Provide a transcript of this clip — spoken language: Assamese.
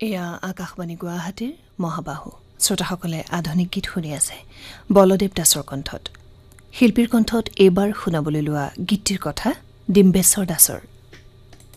এয়া আকাশবাণী গুৱাহাটীৰ মহাবাহু শ্ৰোতাসকলে আধুনিক গীত শুনি আছে বলদেৱ দাসৰ কণ্ঠত শিল্পীৰ কণ্ঠত এইবাৰ শুনাবলৈ লোৱা গীতটিৰ কথা ডিম্বেশ্বৰ দাসৰ